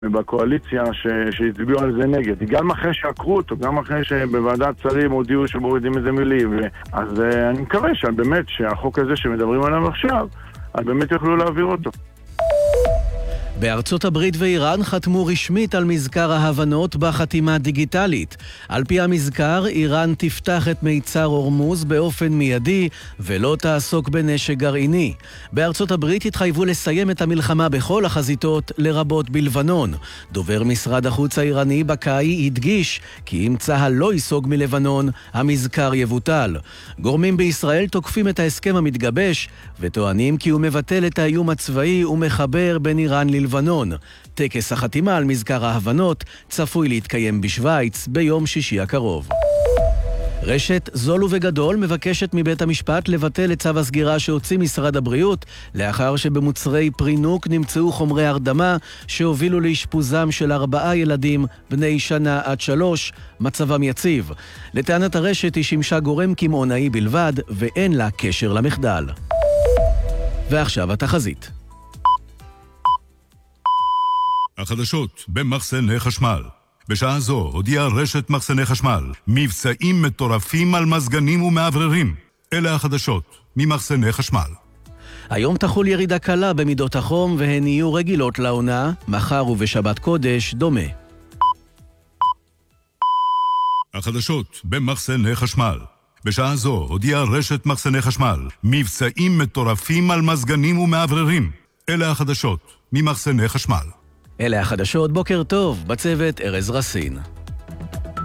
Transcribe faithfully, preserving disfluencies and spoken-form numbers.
בקואליציה שהצביעו על זה נגד. גם אחרי שעקרו אותו, גם אחרי שבוועדת שרים הודיעו שמורידים איזה מילים. אז אני מקווה שבאמת שהחוק הזה שמדברים עליו עכשיו, אז באמת יוכלו להעביר אותו. בארצות הברית ואיראן חתמו רשמית על מזכר ההבנות בחתימה דיגיטלית. על פי המזכר, איראן תפתח את מיצר הורמוז באופן מיידי ולא תעסוק בנשק גרעיני. בארצות הברית התחייבו לסיים את המלחמה בכל החזיתות, לרבות בלבנון. דובר משרד החוץ האיראני בקאי הדגיש כי אם צה"ל לא ייסוג מלבנון, המזכר יבוטל. גורמים בישראל תוקפים את ההסכם המתגבש וטוענים כי הוא מבטל את האיום הצבאי ומחבר בין איראן ללבנון. לבנון. טקס החתימה על מזכר ההבנות צפוי להתקיים בשוויץ ביום שישי הקרוב. רשת זול ובגדול מבקשת מבית המשפט לבטל את צו הסגירה שהוציא משרד הבריאות לאחר שבמוצרי פרינוק נמצאו חומרי הרדמה שהובילו לאשפוזם של ארבעה ילדים בני שנה עד שלוש, מצבם יציב. לטענת הרשת היא שימשה גורם קמעונאי בלבד ואין לה קשר למחדל. ועכשיו התחזית. החדשות במחסני חשמל. בשעה זו הודיעה רשת מחסני חשמל מבצעים מטורפים על מזגנים ומעבררים. אלה החדשות ממחסני חשמל. היום תחול ירידה קלה במידות החום והן יהיו רגילות לעונה, מחר ובשבת קודש דומה. החדשות במחסני חשמל. בשעה זו הודיעה רשת מחסני חשמל מבצעים מטורפים על מזגנים ומעבררים. אלה החדשות ממחסני חשמל. אלה החדשות, בוקר טוב, בצוות ארז רסין.